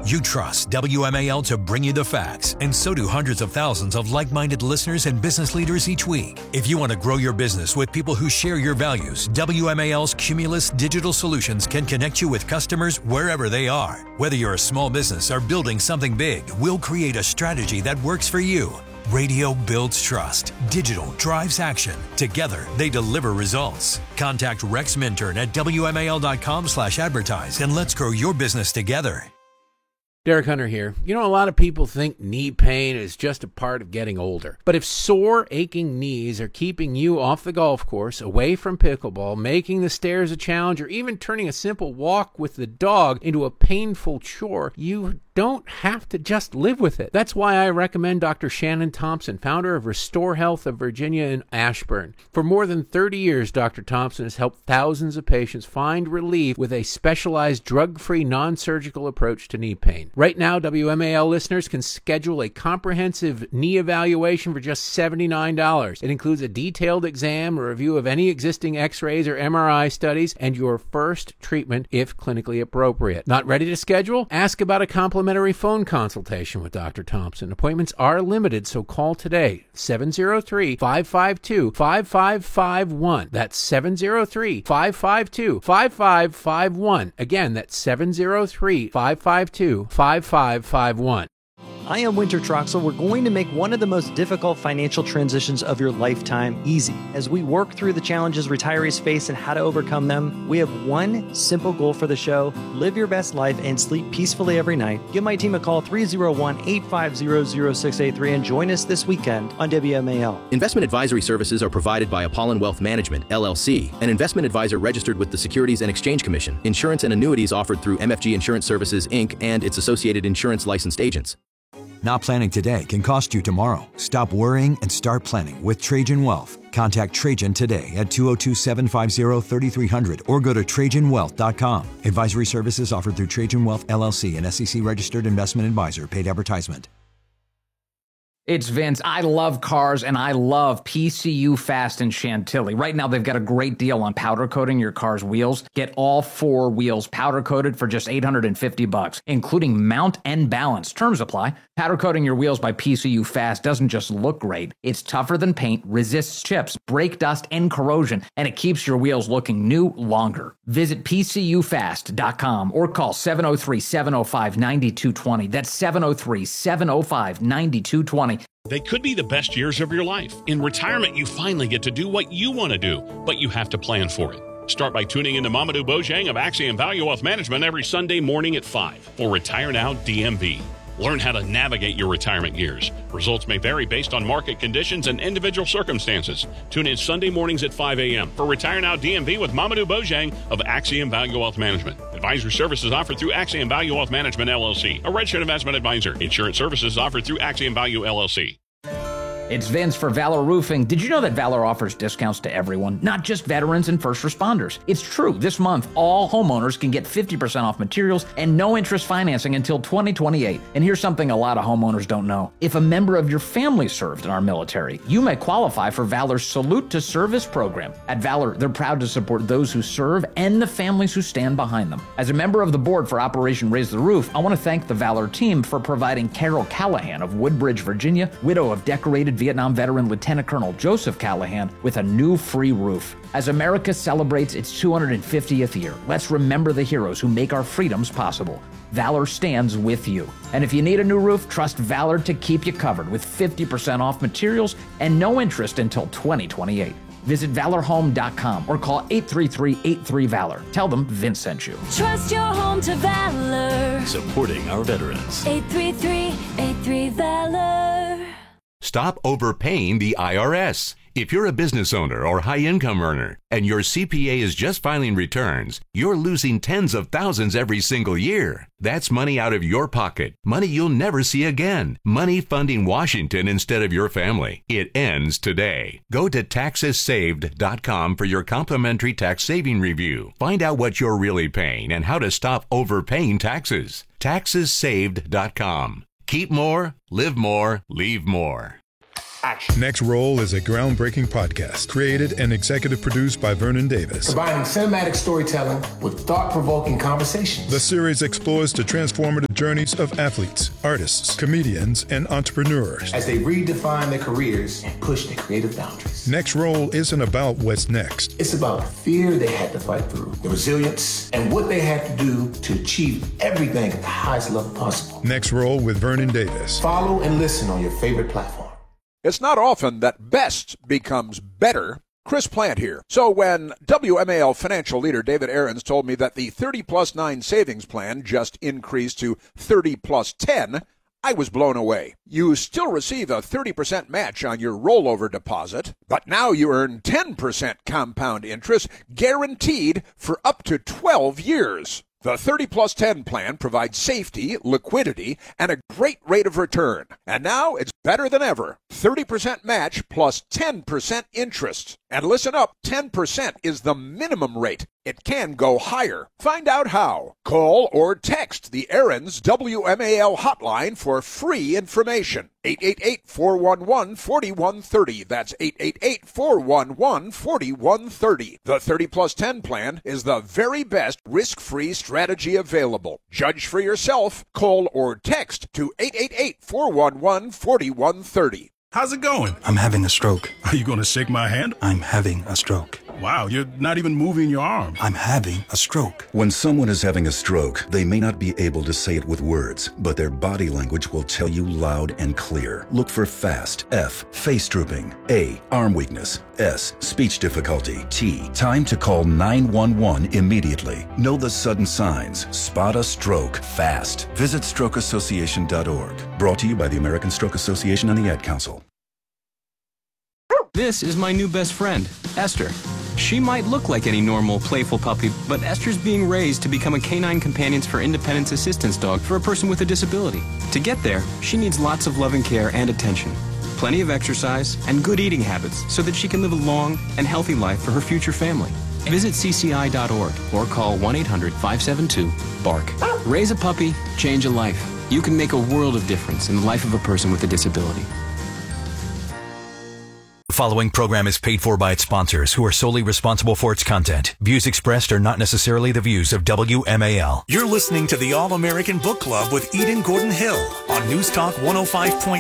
You trust WMAL to bring you the facts, and so do hundreds of thousands of like-minded listeners and business leaders each week. If you want to grow your business with people who share your values, WMAL's Cumulus Digital Solutions can connect you with customers wherever they are. Whether you're a small business or building something big, we'll create a strategy that works for you. Radio builds trust. Digital drives action. Together, they deliver results. Contact Rex Minturn at WMAL.com/advertise and let's grow your business together. Derek Hunter here. You know, a lot of people think knee pain is just a part of getting older. But if sore, aching knees are keeping you off the golf course, away from pickleball, making the stairs a challenge, or even turning a simple walk with the dog into a painful chore, you don't have to just live with it. That's why I recommend Dr. Shannon Thompson, founder of Restore Health of Virginia in Ashburn. For more than 30 years, Dr. Thompson has helped thousands of patients find relief with a specialized drug-free, non-surgical approach to knee pain. Right now, WMAL listeners can schedule a comprehensive knee evaluation for just $79. It includes a detailed exam, a review of any existing x-rays or MRI studies, and your first treatment if clinically appropriate. Not ready to schedule? Ask about a complimentary phone consultation with Dr. Thompson. Appointments are limited, so call today. 703-552-5551. That's 703-552-5551. Again, that's 703-552-5551. I am Winter Troxel. We're going to make one of the most difficult financial transitions of your lifetime easy. As we work through the challenges retirees face and how to overcome them, we have one simple goal for the show: live your best life and sleep peacefully every night. Give my team a call, 301-850-0683, and join us this weekend on WMAL. Investment advisory services are provided by Apollon Wealth Management, LLC, an investment advisor registered with the Securities and Exchange Commission. Insurance and annuities offered through MFG Insurance Services, Inc. and its associated insurance licensed agents. Not planning today can cost you tomorrow. Stop worrying and start planning with Trajan Wealth. Contact Trajan today at 202-750-3300 or go to TrajanWealth.com. Advisory services offered through Trajan Wealth, LLC, an SEC-registered investment advisor. Paid advertisement. It's Vince. I love cars, and I love PCU Fast in Chantilly. Right now, they've got a great deal on powder coating your car's wheels. Get all 4 wheels powder coated for just $850, including mount and balance. Terms apply. Powder coating your wheels by PCU Fast doesn't just look great. It's tougher than paint, resists chips, brake dust, and corrosion, and it keeps your wheels looking new longer. Visit PCUfast.com or call 703-705-9220. That's 703-705-9220. They could be the best years of your life. In retirement, you finally get to do what you want to do, but you have to plan for it. Start by tuning in to Mamadou Bojang of Axiom Value Wealth Management every Sunday morning at 5 for Retire Now DMV. Learn how to navigate your retirement years. Results may vary based on market conditions and individual circumstances. Tune in Sunday mornings at 5 a.m. for Retire Now DMV with Mamadou Bojang of Axiom Value Wealth Management. Advisory services offered through Axiom Value Wealth Management, LLC, a registered investment advisor. Insurance services offered through Axiom Value, LLC. It's Vince for Valor Roofing. Did you know that Valor offers discounts to everyone, not just veterans and first responders? It's true. This month, all homeowners can get 50% off materials and no interest financing until 2028. And here's something a lot of homeowners don't know. If a member of your family served in our military, you may qualify for Valor's Salute to Service program. At Valor, they're proud to support those who serve and the families who stand behind them. As a member of the board for Operation Raise the Roof, I want to thank the Valor team for providing Carol Callahan of Woodbridge, Virginia, widow of decorated Vietnam veteran Lieutenant Colonel Joseph Callahan, with a new free roof. As America celebrates its 250th year, let's remember the heroes who make our freedoms possible. Valor stands with you. And if you need a new roof, trust Valor to keep you covered with 50% off materials and no interest until 2028. Visit ValorHome.com or call 833-83-VALOR. Tell them Vince sent you. Trust your home to Valor. Supporting our veterans. 833-83-VALOR. Stop overpaying the IRS. If you're a business owner or high-income earner and your CPA is just filing returns, you're losing tens of thousands every single year. That's money out of your pocket, money you'll never see again, money funding Washington instead of your family. It ends today. Go to TaxesSaved.com for your complimentary tax saving review. Find out what you're really paying and how to stop overpaying taxes. TaxesSaved.com. Keep more, live more, leave more. action. Next Roll is a groundbreaking podcast created and executive produced by Vernon Davis. Combining cinematic storytelling with thought-provoking conversations. The series explores the transformative journeys of athletes, artists, comedians, and entrepreneurs as they redefine their careers and push their creative boundaries. Next Roll isn't about what's next. It's about the fear they had to fight through, the resilience, and what they had to do to achieve everything at the highest level possible. Next Roll with Vernon Davis. Follow and listen on your favorite platform. It's not often that best becomes better. Chris Plant here. So when WMAL financial leader David Aarons told me that the 30+9 savings plan just increased to 30+10, I was blown away. You still receive a 30% match on your rollover deposit, but now you earn 10% compound interest guaranteed for up to 12 years. The 30+10 plan provides safety, liquidity, and a great rate of return. And now it's better than ever. 30% match plus 10% interest. And listen up, 10% is the minimum rate. It can go higher. Find out how. Call or text the Aarons WMAL hotline for free information. 888-411-4130. That's 888-411-4130. The 30+10 plan is the very best risk-free strategy available. Judge for yourself. Call or text to 888-411-4130. How's it going? I'm having a stroke. Are you going to shake my hand? I'm having a stroke. Wow, you're not even moving your arm. I'm having a stroke. When someone is having a stroke, they may not be able to say it with words, but their body language will tell you loud and clear. Look for FAST. F, face drooping. A, arm weakness. S, speech difficulty. T, time to call 911 immediately. Know the sudden signs. Spot a stroke fast. Visit strokeassociation.org. Brought to you by the American Stroke Association and the Ad Council. This is my new best friend, Esther. She might look like any normal, playful puppy, but Esther's being raised to become a canine companions for independence assistance dog for a person with a disability. To get there, she needs lots of loving care and attention, plenty of exercise, and good eating habits so that she can live a long and healthy life for her future family. Visit cci.org or call 1-800-572-BARK. Raise a puppy, change a life. You can make a world of difference in the life of a person with a disability. The following program is paid for by its sponsors, who are solely responsible for its content. Views expressed are not necessarily the views of WMAL. You're listening to the All-American Book Club with Eden Gordon Hill on News Talk 105.9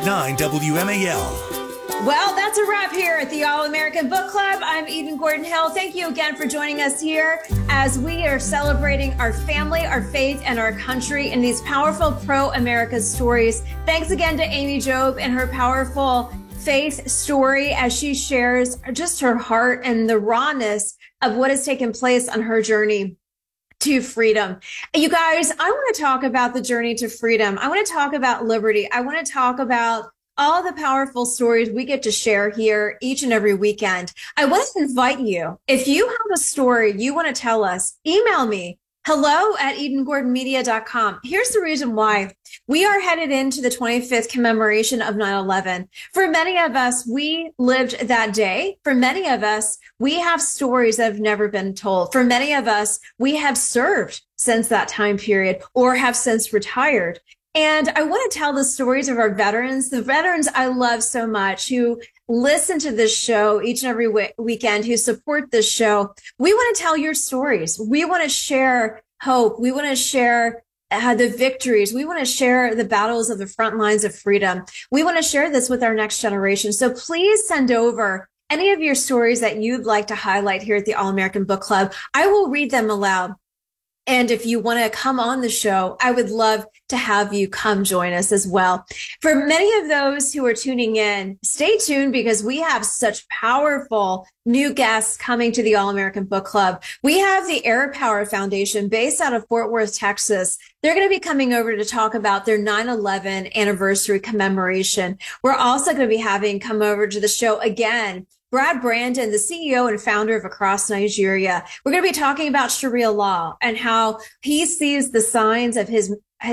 WMAL. Well, that's a wrap here at the All-American Book Club. I'm Eden Gordon Hill. Thank you again for joining us here as we are celebrating our family, our faith, and our country in these powerful pro-America stories. Thanks again to Amy Job and her powerful faith story as she shares just her heart and the rawness of what has taken place on her journey to freedom. You guys, I want to talk about the journey to freedom. I want to talk about liberty. I want to talk about all the powerful stories we get to share here each and every weekend. I want to invite you, if you have a story you want to tell us, email me, hello@edengordonmedia.com. Here's the reason why. We are headed into the 25th commemoration of 9/11. For many of us, we lived that day. For many of us, we have stories that have never been told. For many of us, we have served since that time period or have since retired. And I want to tell the stories of our veterans, the veterans I love so much, who listen to this show each and every weekend, who support this show. We want to tell your stories. We want to share hope. We want to share the victories. We want to share the battles of the front lines of freedom. We want to share this with our next generation. So please send over any of your stories that you'd like to highlight here at the All-American Book Club. I will read them aloud. And if you want to come on the show, I would love to have you come join us as well. For many of those who are tuning in, stay tuned because we have such powerful new guests coming to the All-American Book Club. We have the Air Power Foundation based out of Fort Worth, Texas. They're going to be coming over to talk about their 9/11 anniversary commemoration. We're also going to be having come over to the show again Brad Brandon, the CEO and founder of Across Nigeria. We're going to be talking about Sharia law and how he sees the signs of his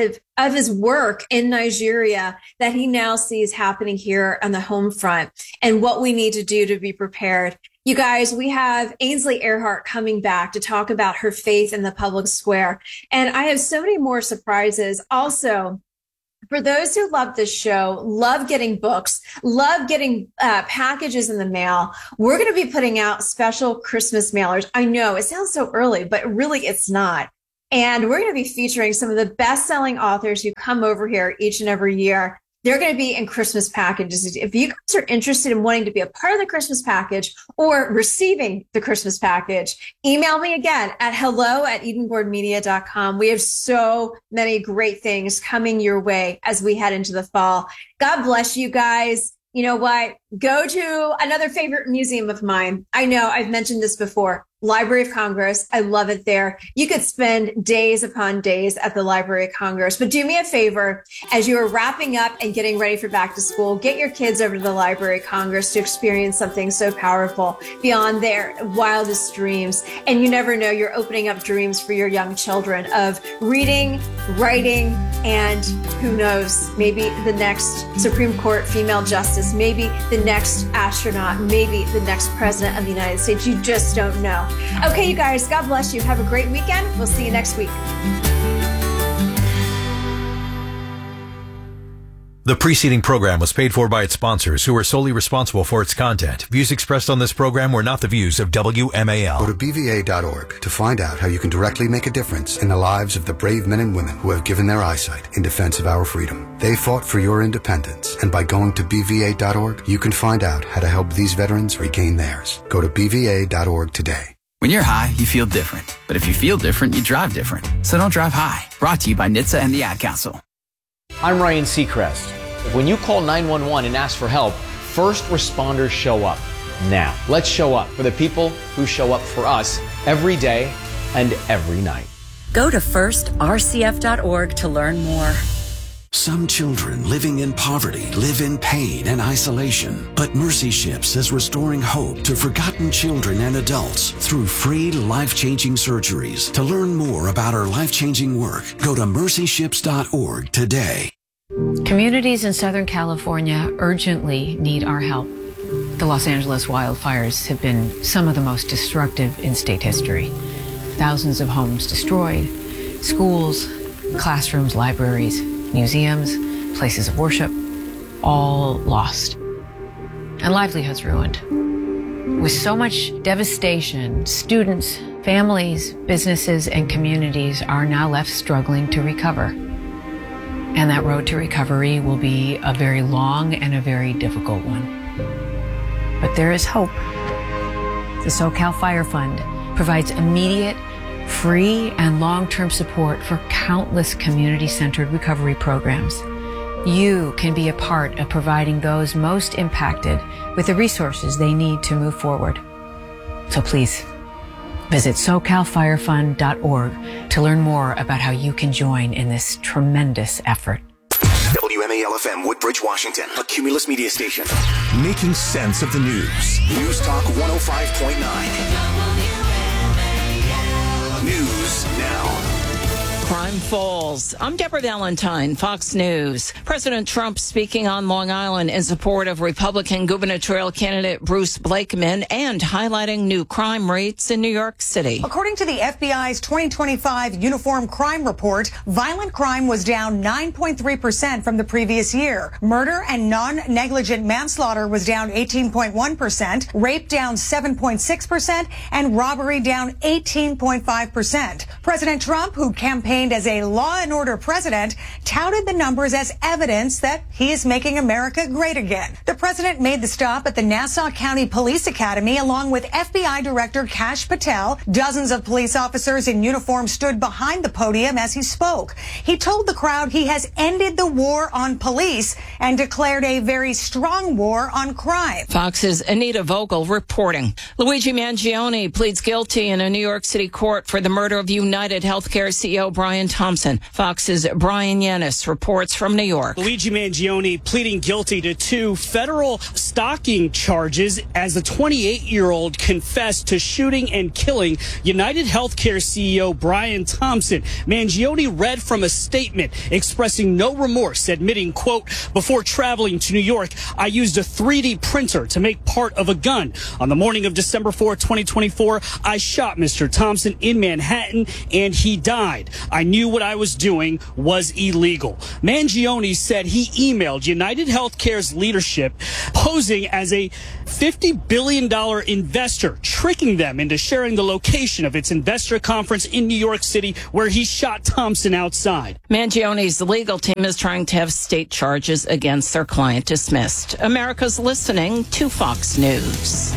work in Nigeria that he now sees happening here on the home front and what we need to do to be prepared. You guys, we have Ainsley Earhart coming back to talk about her faith in the public square. And I have so many more surprises. Also, for those who love this show, love getting books, love getting packages in the mail, we're going to be putting out special Christmas mailers. I know it sounds so early, but really it's not. And we're going to be featuring some of the best-selling authors who come over here each and every year. They're going to be in Christmas packages. If you guys are interested in wanting to be a part of the Christmas package or receiving the Christmas package, email me again at hello@edengordmedia.com. We have so many great things coming your way as we head into the fall. God bless you guys. You know what? Go to another favorite museum of mine. I know I've mentioned this before. Library of Congress. I love it there. You could spend days upon days at the Library of Congress, but do me a favor as you are wrapping up and getting ready for back to school, get your kids over to the Library of Congress to experience something so powerful beyond their wildest dreams. And you never know, you're opening up dreams for your young children of reading, writing, and who knows, maybe the next Supreme Court female justice, maybe the next astronaut, maybe the next president of the United States. You just don't know. Okay, you guys, God bless you. Have a great weekend. We'll see you next week. The preceding program was paid for by its sponsors, who are solely responsible for its content. Views expressed on this program were not the views of WMAL. Go to BVA.org to find out how you can directly make a difference in the lives of the brave men and women who have given their eyesight in defense of our freedom. They fought for your independence, and by going to BVA.org, you can find out how to help these veterans regain theirs. Go to BVA.org today. When you're high, you feel different. But if you feel different, you drive different. So don't drive high. Brought to you by NHTSA and the Ad Council. I'm Ryan Seacrest. When you call 911 and ask for help, first responders show up. Now, let's show up for the people who show up for us every day and every night. Go to firstrcf.org to learn more. Some children living in poverty live in pain and isolation, but Mercy Ships is restoring hope to forgotten children and adults through free life-changing surgeries. To learn more about our life-changing work, go to mercyships.org today. Communities in Southern California urgently need our help. The Los Angeles wildfires have been some of the most destructive in state history. Thousands of homes destroyed, schools, classrooms, libraries, museums, places of worship, all lost, and livelihoods ruined. With so much devastation, students, families, businesses, and communities are now left struggling to recover. And that road to recovery will be a very long and a very difficult one. But there is hope. The SoCal Fire Fund provides immediate, free, and long-term support for countless community-centered recovery programs. You can be a part of providing those most impacted with the resources they need to move forward. So please, visit SoCalFireFund.org to learn more about how you can join in this tremendous effort. WMAL-FM, Woodbridge, Washington, a Cumulus media station. Making sense of the news. News Talk 105.9. News now. Crime falls. I'm Deborah Valentine, Fox News. President Trump speaking on Long Island in support of Republican gubernatorial candidate Bruce Blakeman and highlighting new crime rates in New York City. According to the FBI's 2025 Uniform Crime Report, violent crime was down 9.3% from the previous year. Murder and non-negligent manslaughter was down 18.1%, rape down 7.6%, and robbery down 18.5%. President Trump, who campaigned as a law and order president, touted the numbers as evidence that he is making America great again. The president made the stop at the Nassau County Police Academy along with FBI Director Kash Patel. Dozens of police officers in uniform stood behind the podium as he spoke. He told the crowd he has ended the war on police and declared a very strong war on crime. Fox's Anita Vogel reporting. Luigi Mangione pleads guilty in a New York City court for the murder of United Healthcare CEO Brian Thompson. Fox's Brian Yanis reports from New York. Luigi Mangione pleading guilty to 2 federal stalking charges as the 28-year-old confessed to shooting and killing United Healthcare CEO Brian Thompson. Mangione read from a statement expressing no remorse, admitting, quote, "Before traveling to New York, I used a 3D printer to make part of a gun. On the morning of December 4, 2024, I shot Mr. Thompson in Manhattan and he died. I knew what I was doing was illegal. Mangione said he emailed United Healthcare's leadership posing as a $50 billion investor, tricking them into sharing the location of its investor conference in New York City where he shot Thompson outside. Mangione's legal team is trying to have state charges against their client dismissed. America's listening to Fox News.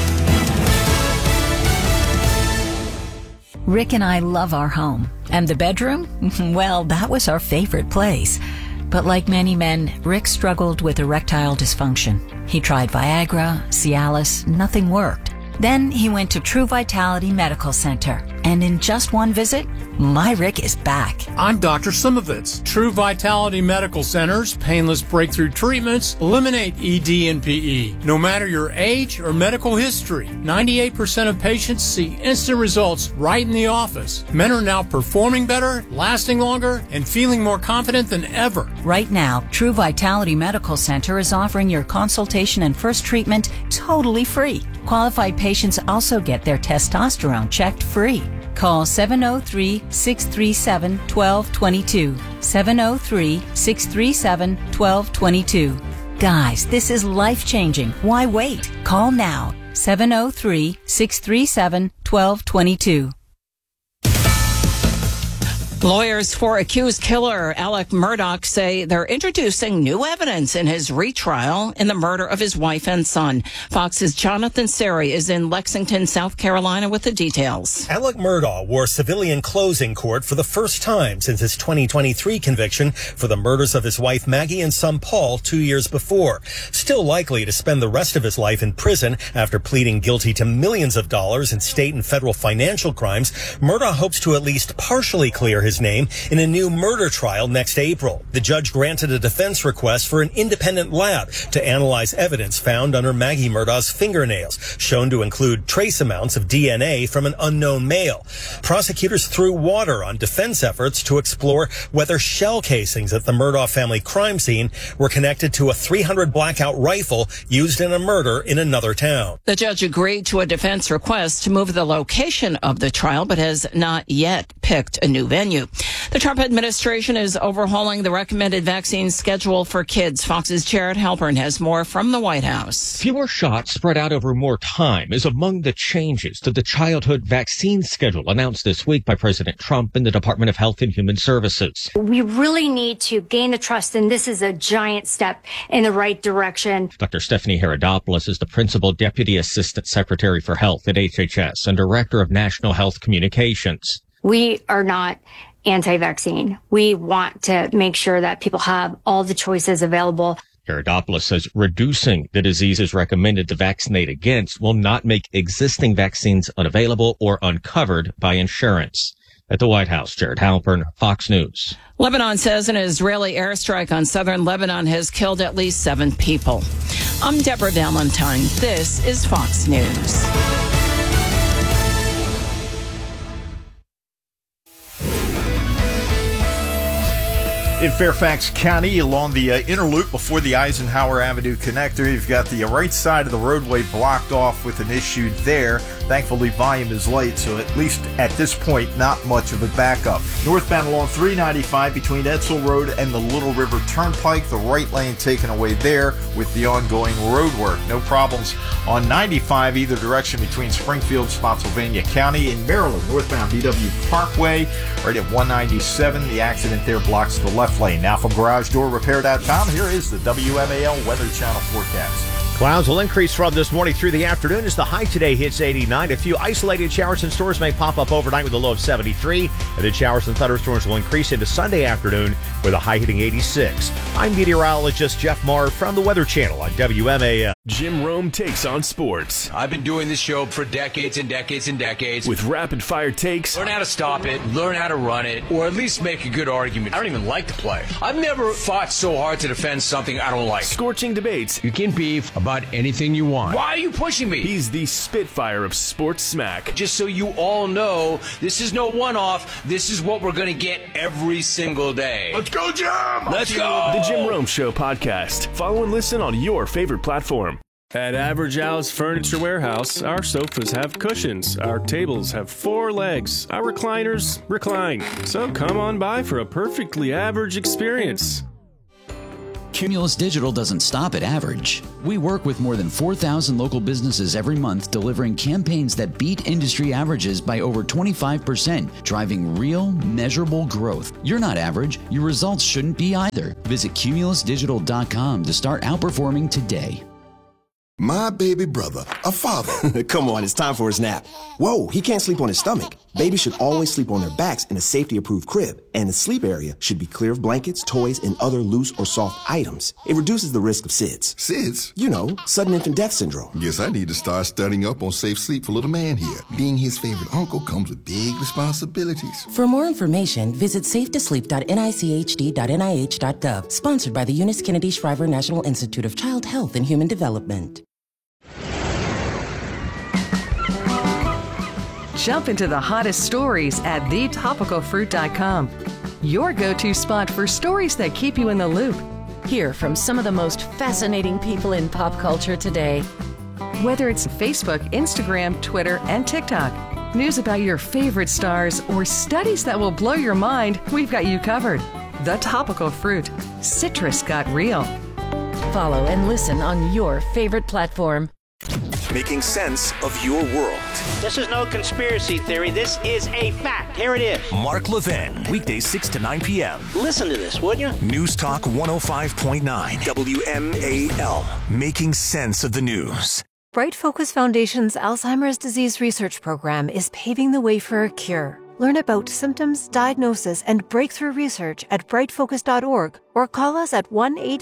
Rick and I love our home. And the bedroom? Well, that was our favorite place. But like many men, Rick struggled with erectile dysfunction. He tried Viagra, Cialis, nothing worked. Then he went to True Vitality Medical Center. And in just one visit, my Rick is back. I'm Dr. Simovitz. True Vitality Medical Center's painless breakthrough treatments eliminate ED and PE. No matter your age or medical history, 98% of patients see instant results right in the office. Men are now performing better, lasting longer, and feeling more confident than ever. Right now, True Vitality Medical Center is offering your consultation and first treatment totally free. Qualified patients also get their testosterone checked free. Call 703-637-1222. 703-637-1222. Guys, this is life-changing. Why wait? Call now. 703-637-1222. Lawyers for accused killer Alec Murdaugh say they're introducing new evidence in his retrial in the murder of his wife and son. Fox's Jonathan Seri is in Lexington, South Carolina with the details. Alec Murdaugh wore civilian clothes in court for the first time since his 2023 conviction for the murders of his wife Maggie and son Paul 2 years before. Still likely to spend the rest of his life in prison after pleading guilty to millions of dollars in state and federal financial crimes, Murdaugh hopes to at least partially clear his name in a new murder trial next April. The judge granted a defense request for an independent lab to analyze evidence found under Maggie Murdaugh's fingernails, shown to include trace amounts of DNA from an unknown male. Prosecutors threw water on defense efforts to explore whether shell casings at the Murdaugh family crime scene were connected to a .300 blackout rifle used in a murder in another town. The judge agreed to a defense request to move the location of the trial, but has not yet picked a new venue. The Trump administration is overhauling the recommended vaccine schedule for kids. Fox's Jared Halpern has more from the White House. Fewer shots spread out over more time is among the changes to the childhood vaccine schedule announced this week by President Trump and the Department of Health and Human Services. We really need to gain the trust, and this is a giant step in the right direction. Dr. Stephanie Herodopoulos is the Principal Deputy Assistant Secretary for Health at HHS and Director of National Health Communications. We are not anti-vaccine. We want to make sure that people have all the choices available. Herodopoulos says reducing the diseases recommended to vaccinate against will not make existing vaccines unavailable or uncovered by insurance. At the White House, Jared Halpern, Fox News. Lebanon says an Israeli airstrike on southern Lebanon has killed at least 7 people. I'm Deborah Valentine. This is Fox News. In Fairfax County, along the inner loop before the Eisenhower Avenue connector, you've got the right side of the roadway blocked off with an issue there. Thankfully, volume is light, so at least at this point, not much of a backup. Northbound along 395 between Edsel Road and the Little River Turnpike, the right lane taken away there with the ongoing road work. No problems on 95 either direction between Springfield, Spotsylvania County, and Maryland. Northbound DW Parkway, right at 197. The accident there blocks the left lane. Now from GarageDoorRepair.com, here is the WMAL Weather Channel forecast. Clouds will increase from this morning through the afternoon as the high today hits 89. A few isolated showers and storms may pop up overnight with a low of 73. And then showers and thunderstorms will increase into Sunday afternoon with a high hitting 86. I'm meteorologist Jeff Marr from the Weather Channel on WMAL. Jim Rome takes on sports. I've been doing this show for decades and decades and decades. With rapid-fire takes. Learn how to stop it, learn how to run it, or at least make a good argument. I don't even like the play. I've never fought so hard to defend something I don't like. Scorching debates. You can beef about anything you want. Why are you pushing me? He's the Spitfire of sports smack. Just so you all know, this is no one-off. This is what we're going to get every single day. Let's go, Jim! Let's go! The Jim Rome Show podcast. Follow and listen on your favorite platform. At Average Al's Furniture Warehouse, our sofas have cushions, our tables have 4 legs, our recliners recline. So come on by for a perfectly average experience. Cumulus Digital doesn't stop at average. We work with more than 4,000 local businesses every month, delivering campaigns that beat industry averages by over 25%, driving real, measurable growth. You're not average. Your results shouldn't be either. Visit cumulusdigital.com to start outperforming today. My baby brother, a father. Come on, it's time for his nap. Whoa, he can't sleep on his stomach. Babies should always sleep on their backs in a safety-approved crib, and the sleep area should be clear of blankets, toys, and other loose or soft items. It reduces the risk of SIDS. SIDS? You know, sudden infant death syndrome. Guess I need to start studying up on safe sleep for little man here. Being his favorite uncle comes with big responsibilities. For more information, visit safetosleep.nichd.nih.gov. Sponsored by the Eunice Kennedy Shriver National Institute of Child Health and Human Development. Jump into the hottest stories at thetopicalfruit.com. Your go-to spot for stories that keep you in the loop. Hear from some of the most fascinating people in pop culture today. Whether it's Facebook, Instagram, Twitter, and TikTok, news about your favorite stars, or studies that will blow your mind, we've got you covered. The Topical Fruit. Citrus got real. Follow and listen on your favorite platform. Making sense of your world. This is no conspiracy theory. This is a fact. Here it is. Mark Levin, weekdays 6 to 9 p.m. Listen to this, would you? News Talk 105.9 WMAL. Making sense of the news. Bright Focus Foundation's Alzheimer's Disease Research Program is paving the way for a cure. Learn about symptoms, diagnosis, and breakthrough research at brightfocus.org or call us at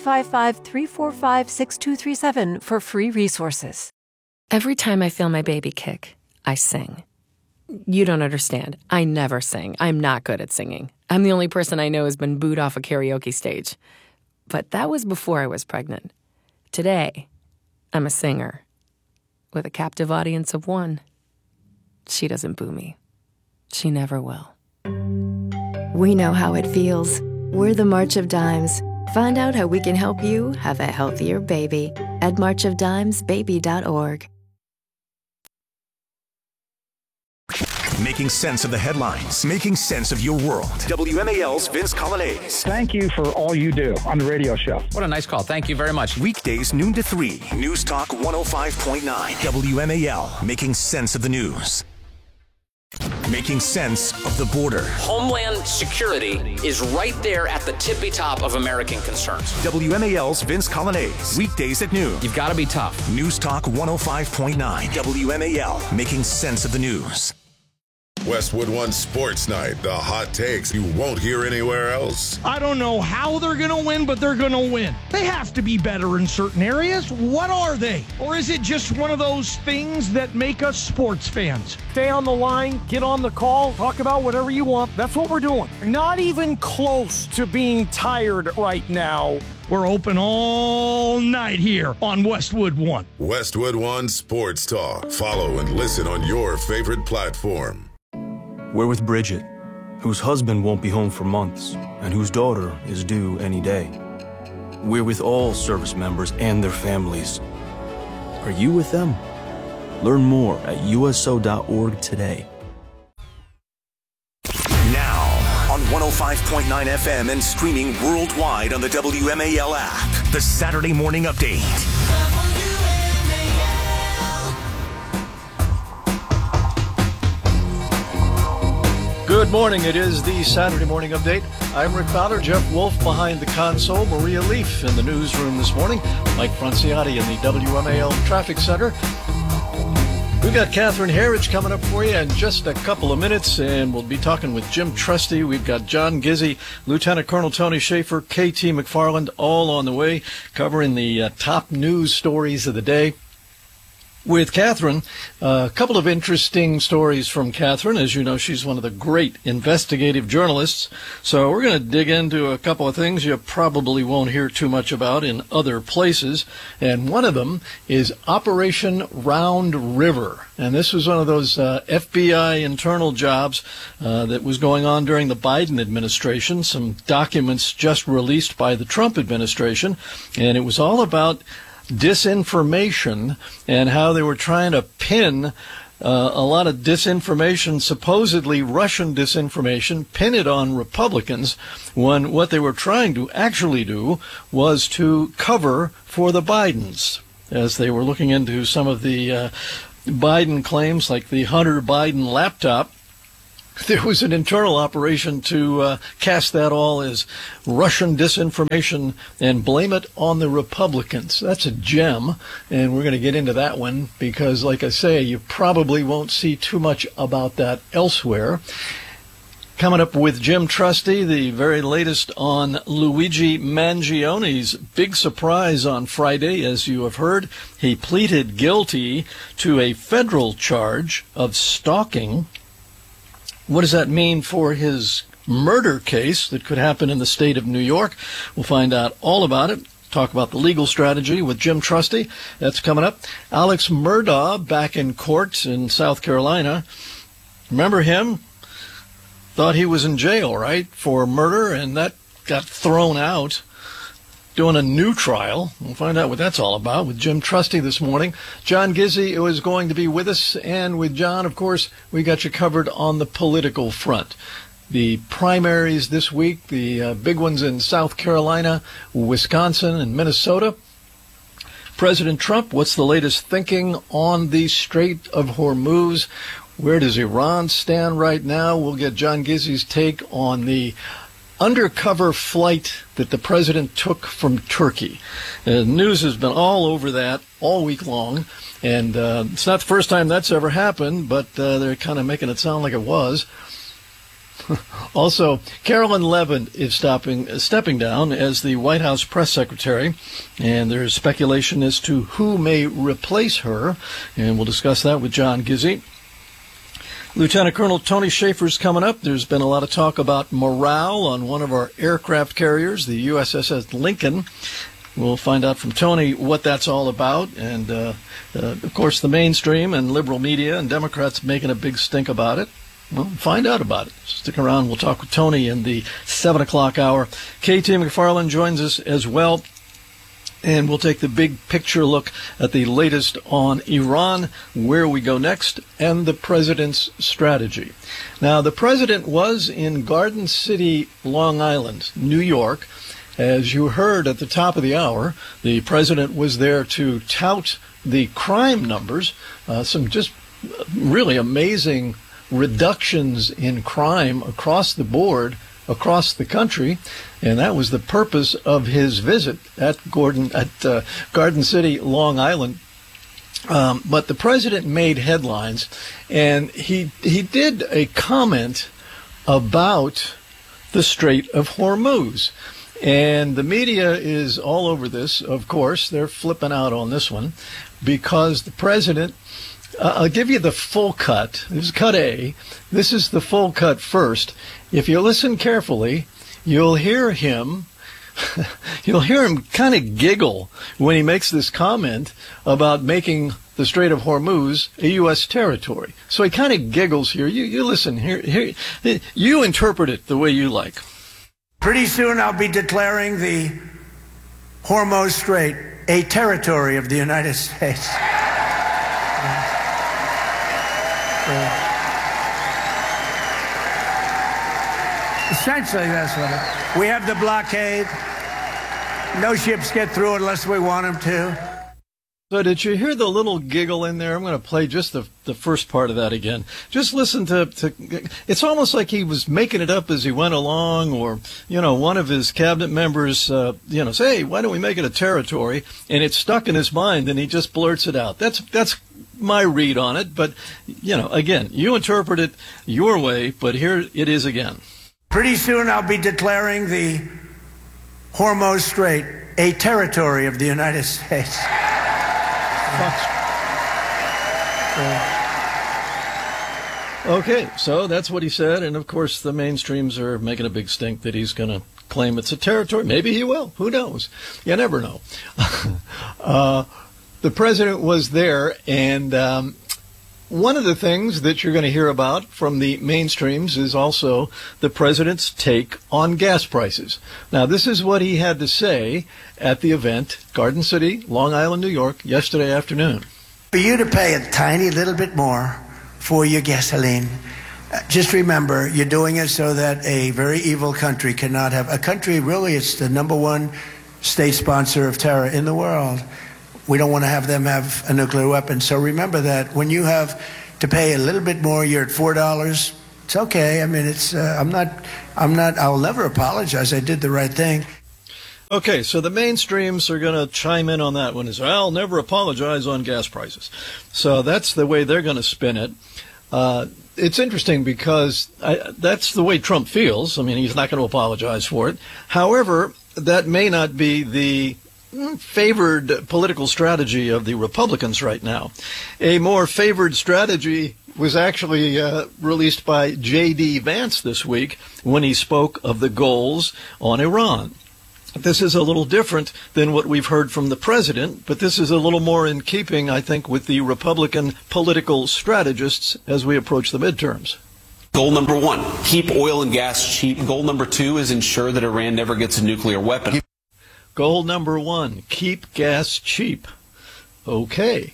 1-855-345-6237 for free resources. Every time I feel my baby kick, I sing. You don't understand. I never sing. I'm not good at singing. I'm the only person I know who's been booed off a karaoke stage. But that was before I was pregnant. Today, I'm a singer with a captive audience of 1. She doesn't boo me. She never will. We know how it feels. We're the March of Dimes. Find out how we can help you have a healthier baby at marchofdimesbaby.org. Making sense of the headlines, making sense of your world. WMAL's Vince Colonnese. Thank you for all you do on the radio show. What a nice call. Thank you very much. Weekdays noon to 3. News Talk 105.9 WMAL. Making sense of the news. Making sense of the border. Homeland security is right there at the tippy top of American concerns. WMAL's Vince Colonnese. Weekdays at noon. You've got to be tough. News Talk 105.9 WMAL. Making sense of the news. Westwood One Sports Night. The hot takes you won't hear anywhere else. I don't know how they're going to win, but they're going to win. They have to be better in certain areas. What are they? Or is it just one of those things that make us sports fans? Stay on the line, get on the call, talk about whatever you want. That's what we're doing. Not even close to being tired right now. We're open all night here on Westwood One. Westwood One Sports Talk. Follow and listen on your favorite platform. We're with Bridget, whose husband won't be home for months and whose daughter is due any day. We're with all service members and their families. Are you with them? Learn more at USO.org today. Now, on 105.9 FM and streaming worldwide on the WMAL app, the Saturday Morning Update. Good morning. It is the Saturday Morning Update. I'm Rick Fowler. Jeff Wolf behind the console. Maria Leaf in the newsroom this morning. Mike Franciati in the WMAL Traffic Center. We've got Catherine Herridge coming up for you in just a couple of minutes, and we'll be talking with Jim Trusty. We've got John Gizzi, Lieutenant Colonel Tony Schaefer, KT McFarland, all on the way, covering the top news stories of the day. With Catherine, a couple of interesting stories from Catherine. As you know, she's one of the great investigative journalists. So we're going to dig into a couple of things you probably won't hear too much about in other places. And one of them is Operation Round River. And this was one of those FBI internal jobs that was going on during the Biden administration. Some documents just released by the Trump administration. And it was all about disinformation and how they were trying to pin a lot of disinformation, supposedly Russian disinformation, pin it on Republicans, when what they were trying to actually do was to cover for the Bidens, as they were looking into some of the Biden claims, like the Hunter Biden laptop. There was an internal operation to cast that all as Russian disinformation and blame it on the Republicans. That's a gem, and we're going to get into that one because, like I say, you probably won't see too much about that elsewhere. Coming up with Jim Trusty, the very latest on Luigi Mangione's big surprise on Friday. As you have heard, he pleaded guilty to a federal charge of stalking. What does that mean for his murder case that could happen in the state of New York? We'll find out all about it. Talk about the legal strategy with Jim Trusty. That's coming up. Alex Murdaugh back in court in South Carolina. Remember him? Thought he was in jail, right, for murder, and that got thrown out. Doing a new trial. We'll find out what that's all about with Jim Trusty this morning. John Gizzi is going to be with us, and with John, of course, we got you covered on the political front. The primaries this week, the big ones in South Carolina, Wisconsin, and Minnesota. President Trump, what's the latest thinking on the Strait of Hormuz? Where does Iran stand right now? We'll get John Gizzi's take on the undercover flight that the president took from Turkey. News has been all over that all week long, and it's not the first time that's ever happened, but they're kind of making it sound like it was. Also, Carolyn Levin is stepping down as the White House press secretary, and there's speculation as to who may replace her, and we'll discuss that with John Gizzi. Lieutenant Colonel Tony Schaefer's coming up. There's been a lot of talk about morale on one of our aircraft carriers, the USS Lincoln. We'll find out from Tony what that's all about. And, of course, the mainstream and liberal media and Democrats making a big stink about it. Well, find out about it. Stick around. We'll talk with Tony in the 7 o'clock hour. KT McFarland joins us as well. And we'll take the big picture look at the latest on Iran, where we go next, and the president's strategy. Now, the president was in Garden City, Long Island, New York. As you heard at the top of the hour, the president was there to tout the crime numbers, some just really amazing reductions in crime across the board, across the country, and that was the purpose of his visit at Garden City, Long Island. But the president made headlines, and he did a comment about the Strait of Hormuz. And the media is all over this, of course. They're flipping out on this one because the president, I'll give you the full cut. This is cut A. This is the full cut first. If you listen carefully, you'll hear him kind of giggle when he makes this comment about making the Strait of Hormuz a U.S. territory. So he kind of giggles here. You listen here. You interpret it the way you like. Pretty soon I'll be declaring the Hormuz Strait a territory of the United States. Essentially, that's what it is. We have the blockade. No ships get through unless we want them to. So did you hear the little giggle in there? I'm going to play just the first part of that again. Just listen to it's almost like he was making it up as he went along, or, one of his cabinet members, say, hey, why don't we make it a territory? And it's stuck in his mind, and he just blurts it out. That's my read on it. But, again, you interpret it your way, but here it is again. Pretty soon I'll be declaring the Hormuz Strait a territory of the United States. Okay, so that's what he said, and of course the mainstreams are making a big stink that he's going to claim it's a territory. Maybe he will. Who knows? You never know. The president was there, and one of the things that you're going to hear about from the mainstreams is also the president's take on gas prices. Now, this is what he had to say at the event, Garden City, Long Island, New York, yesterday afternoon. For you to pay a tiny little bit more for your gasoline, just remember, you're doing it so that a very evil country cannot have a country. Really, it's the number one state sponsor of terror in the world. We don't want to have them have a nuclear weapon. So remember that when you have to pay a little bit more, you're at $4. It's okay. I mean, it's I'll never apologize. I did the right thing. Okay, so the mainstreams are going to chime in on that one. Is I'll never apologize on gas prices. So that's the way they're going to spin it. It's interesting because that's the way Trump feels. I mean, he's not going to apologize for it. However, that may not be the favored political strategy of the Republicans right now. A more favored strategy was actually released by J.D. Vance this week when he spoke of the goals on Iran. This is a little different than what we've heard from the president, but this is a little more in keeping, I think, with the Republican political strategists as we approach the midterms. Goal number 1, keep oil and gas cheap. Goal number 2 is ensure that Iran never gets a nuclear weapon. Goal number 1, keep gas cheap. Okay.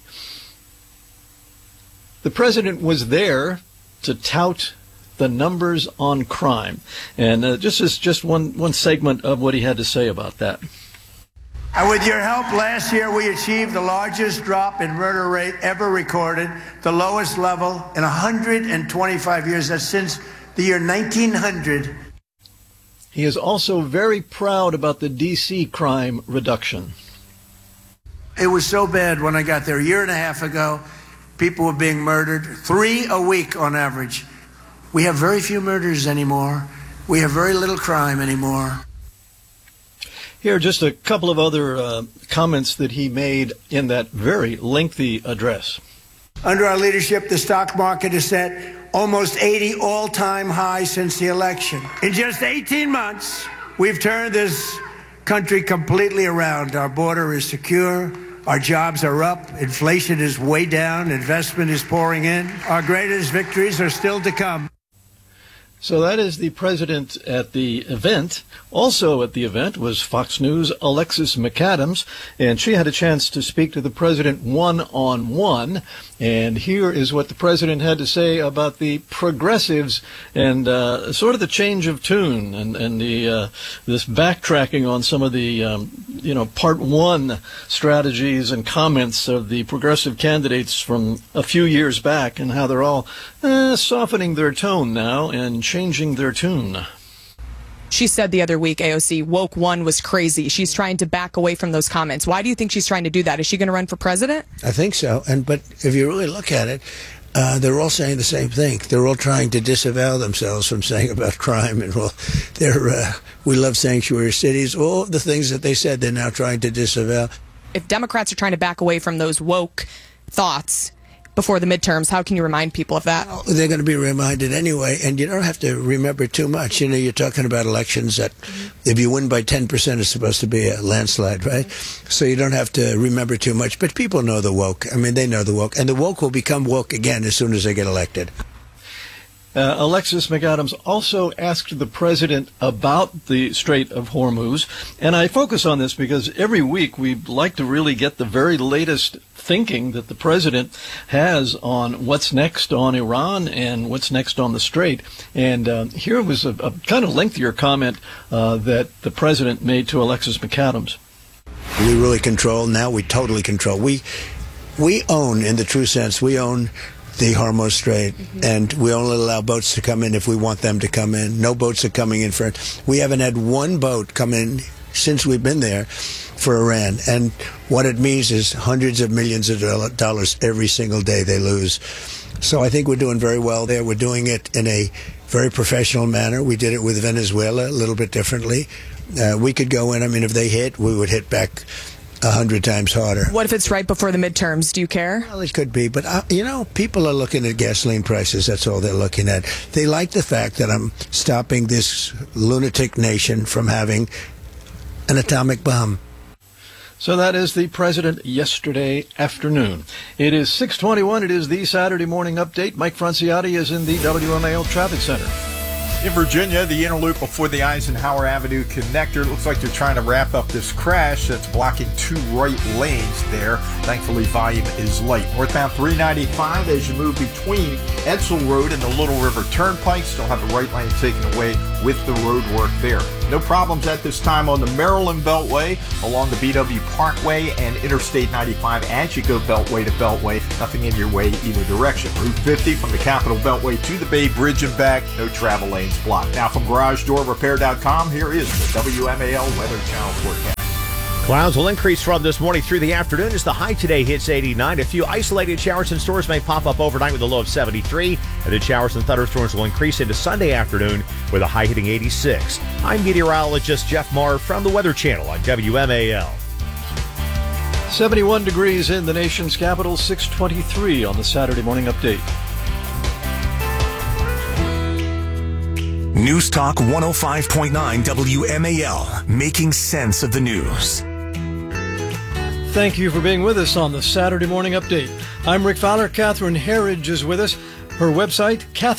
The president was there to tout the numbers on crime. And just one segment of what he had to say about that. And with your help, last year we achieved the largest drop in murder rate ever recorded, the lowest level in 125 years. That's since the year 1900. He is also very proud about the D.C. crime reduction. It was so bad when I got there a year and a half ago. People were being murdered, 3 a week on average. We have very few murders anymore. We have very little crime anymore. Here are just a couple of other comments that he made in that very lengthy address. Under our leadership, the stock market has set almost 80 all-time highs since the election. In just 18 months, we've turned this country completely around. Our border is secure. Our jobs are up. Inflation is way down. Investment is pouring in. Our greatest victories are still to come. So that is the president at the event. Also at the event was Fox News' Alexis McAdams, and she had a chance to speak to the president one-on-one. And here is what the president had to say about the progressives and sort of the change of tune and the this backtracking on some of the part one strategies and comments of the progressive candidates from a few years back, and how they're all softening their tone now and changing their tune. She said the other week, AOC, woke one was crazy. She's trying to back away from those comments. Why do you think she's trying to do that? Is she going to run for president? I think so. But if you really look at it, they're all saying the same thing. They're all trying to disavow themselves from saying about crime. And we love sanctuary cities. All the things that they said, they're now trying to disavow. If Democrats are trying to back away from those woke thoughts before the midterms, how can you remind people of that? Well, they're going to be reminded anyway, and you don't have to remember too much. You know, you're talking about elections that if you win by 10%, it's supposed to be a landslide, right? So you don't have to remember too much. But people know the woke. I mean, they know the woke. And the woke will become woke again as soon as they get elected. Alexis McAdams also asked the president about the Strait of Hormuz. And I focus on this because every week we like to really get the very latest thinking that the president has on what's next on Iran and what's next on the Strait. And here was a kind of lengthier comment that the president made to Alexis McAdams. We really control. Now we totally control. We own, in the true sense, we own the Hormuz Strait, and we only allow boats to come in if we want them to come in. No boats are coming in for it. We haven't had one boat come in since we've been there for Iran, and what it means is hundreds of millions of dollars every single day they lose. So I think we're doing very well there. We're doing it in a very professional manner. We did it with Venezuela a little bit differently. We could go in, I mean, if they hit, we would hit back 100 times harder. What if it's right before the midterms? Do you care? Well, it could be, but people are looking at gasoline prices. That's all they're looking at. They like the fact that I'm stopping this lunatic nation from having an atomic bomb. So that is the president yesterday afternoon. It is 6:21. It is the Saturday morning update. Mike Franciotti is in the WMAL Traffic Center. In Virginia, the inner loop before the Eisenhower Avenue connector looks like they're trying to wrap up this crash that's blocking 2 right lanes there. Thankfully, volume is light. Northbound 395 as you move between Edsel Road and the Little River Turnpike. Still have the right lane taken away with the road work there. No problems at this time on the Maryland Beltway along the BW Parkway and Interstate 95 as you go Beltway to Beltway. Nothing in your way either direction. Route 50 from the Capitol Beltway to the Bay Bridge and back. No travel lanes blocked. Now from GarageDoorRepair.com, here is the WMAL Weather Channel forecast. Clouds will increase from this morning through the afternoon as the high today hits 89. A few isolated showers and storms may pop up overnight with a low of 73. And then showers and thunderstorms will increase into Sunday afternoon with a high hitting 86. I'm meteorologist Jeff Marr from the Weather Channel on WMAL. 71 degrees in the nation's capital, 6:23 on the Saturday morning update. News Talk 105.9 WMAL, making sense of the news. Thank you for being with us on the Saturday morning update. I'm Rick Fowler. Catherine Herridge is with us. Her website,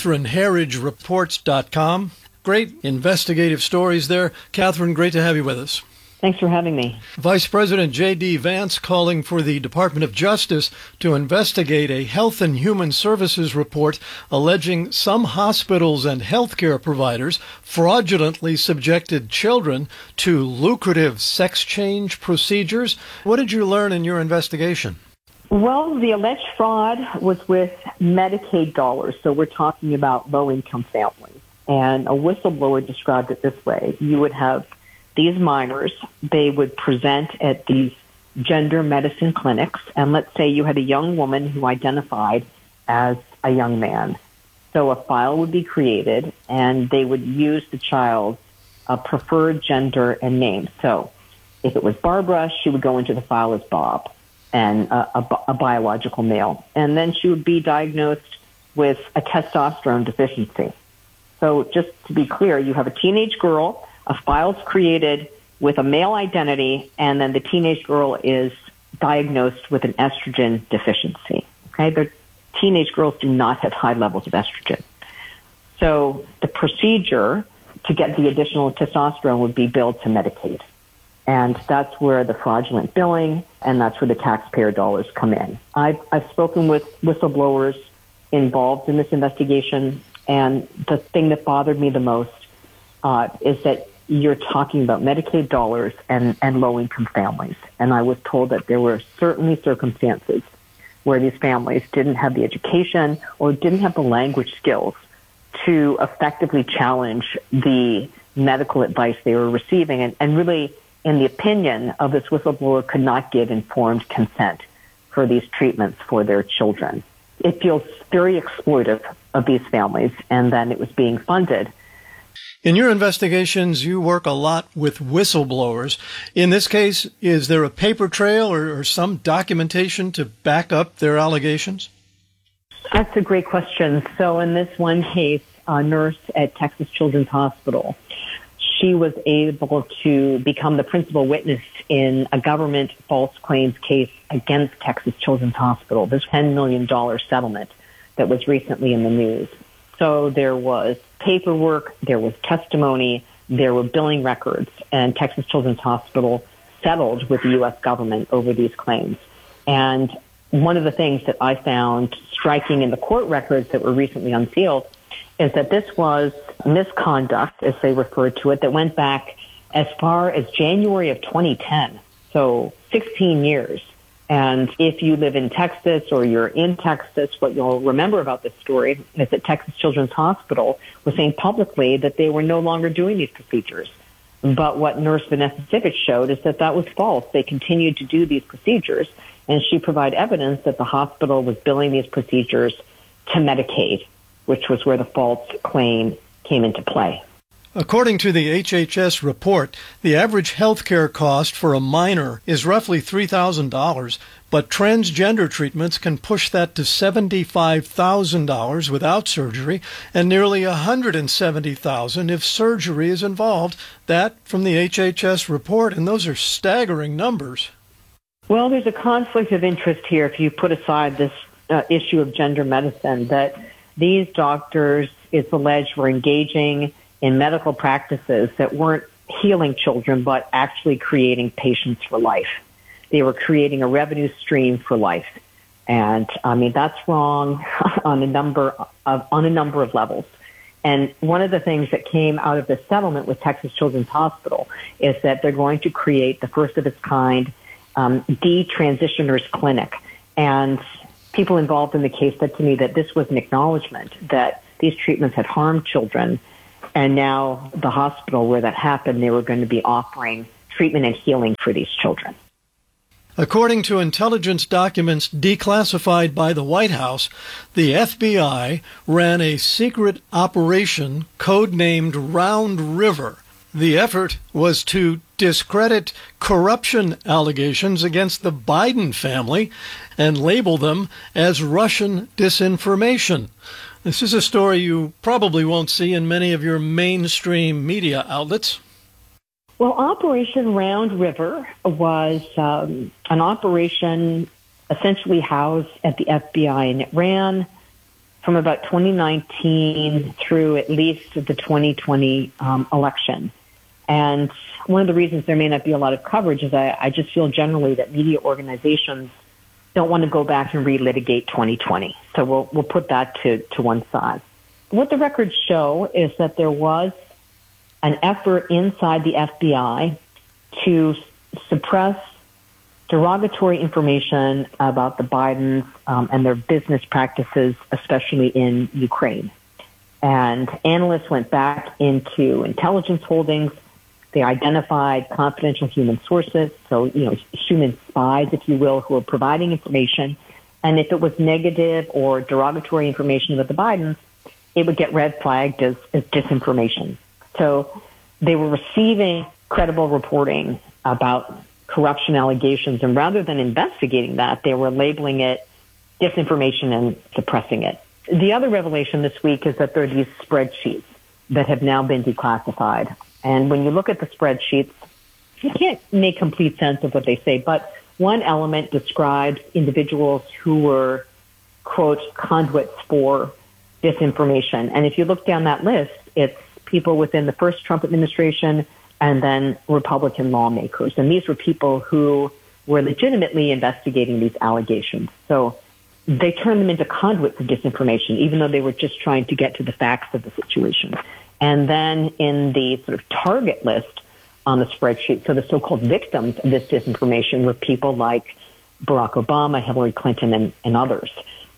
CatherineHerridgeReports.com. Great investigative stories there. Catherine, great to have you with us. Thanks for having me. Vice President J.D. Vance calling for the Department of Justice to investigate a Health and Human Services report alleging some hospitals and healthcare providers fraudulently subjected children to lucrative sex change procedures. What did you learn in your investigation? Well, the alleged fraud was with Medicaid dollars, so we're talking about low-income families. And a whistleblower described it this way. You would have these minors, they would present at these gender medicine clinics, and let's say you had a young woman who identified as a young man. So a file would be created, and they would use the child's preferred gender and name. So if it was Barbara, she would go into the file as Bob, and a biological male. And then she would be diagnosed with a testosterone deficiency. So just to be clear, you have a teenage girl, a file's created with a male identity, and then the teenage girl is diagnosed with an estrogen deficiency. Okay, the teenage girls do not have high levels of estrogen. So the procedure to get the additional testosterone would be billed to Medicaid. And that's where the fraudulent billing and that's where the taxpayer dollars come in. I've spoken with whistleblowers involved in this investigation, and the thing that bothered me the most is that you're talking about Medicaid dollars and low-income families. And I was told that there were certainly circumstances where these families didn't have the education or didn't have the language skills to effectively challenge the medical advice they were receiving. And really, in the opinion of this whistleblower, could not give informed consent for these treatments for their children. It feels very exploitive of these families, and then it was being funded. In your investigations, you work a lot with whistleblowers. In this case, is there a paper trail or some documentation to back up their allegations? That's a great question. So in this one case, a nurse at Texas Children's Hospital, she was able to become the principal witness in a government false claims case against Texas Children's Hospital, this $10 million settlement that was recently in the news. So there was paperwork, there was testimony, there were billing records, and Texas Children's Hospital settled with the U.S. government over these claims. And one of the things that I found striking in the court records that were recently unsealed is that this was misconduct, as they referred to it, that went back as far as January of 2010, so 16 years. And if you live in Texas or you're in Texas, what you'll remember about this story is that Texas Children's Hospital was saying publicly that they were no longer doing these procedures. But what Nurse Vanessa Sivich showed is that that was false. They continued to do these procedures, and she provided evidence that the hospital was billing these procedures to Medicaid, which was where the false claim came into play. According to the HHS report, the average health care cost for a minor is roughly $3,000, but transgender treatments can push that to $75,000 without surgery and nearly $170,000 if surgery is involved. That from the HHS report, and those are staggering numbers. Well, there's a conflict of interest here if you put aside this issue of gender medicine, that these doctors, it's alleged, were engaging in medical practices that weren't healing children, but actually creating patients for life. They were creating a revenue stream for life. And I mean, that's wrong on a number of levels. And one of the things that came out of the settlement with Texas Children's Hospital is that they're going to create the first of its kind detransitioners clinic. And people involved in the case said to me that this was an acknowledgement that these treatments had harmed children. And now the hospital where that happened, they were going to be offering treatment and healing for these children. According to intelligence documents declassified by the White House, the FBI ran a secret operation codenamed Round River. The effort was to discredit corruption allegations against the Biden family and label them as Russian disinformation. This is a story you probably won't see in many of your mainstream media outlets. Well, Operation Round River was an operation essentially housed at the FBI, and it ran from about 2019 through at least the 2020 election. And one of the reasons there may not be a lot of coverage is I just feel generally that media organizations don't want to go back and relitigate 2020. So we'll put that to one side. What the records show is that there was an effort inside the FBI to suppress derogatory information about the Bidens and their business practices, especially in Ukraine. And analysts went back into intelligence holdings. They identified confidential human sources, so, human spies, if you will, who are providing information. And if it was negative or derogatory information about the Bidens, it would get red flagged as disinformation. So they were receiving credible reporting about corruption allegations, and rather than investigating that, they were labeling it disinformation and suppressing it. The other revelation this week is that there are these spreadsheets that have now been declassified. And when you look at the spreadsheets, you can't make complete sense of what they say, but one element describes individuals who were, quote, conduits for disinformation. And if you look down that list, it's people within the first Trump administration and then Republican lawmakers. And these were people who were legitimately investigating these allegations. So they turned them into conduits of disinformation, even though they were just trying to get to the facts of the situation. And then in the sort of target list on the spreadsheet, so the so-called victims of this disinformation were people like Barack Obama, Hillary Clinton, and others.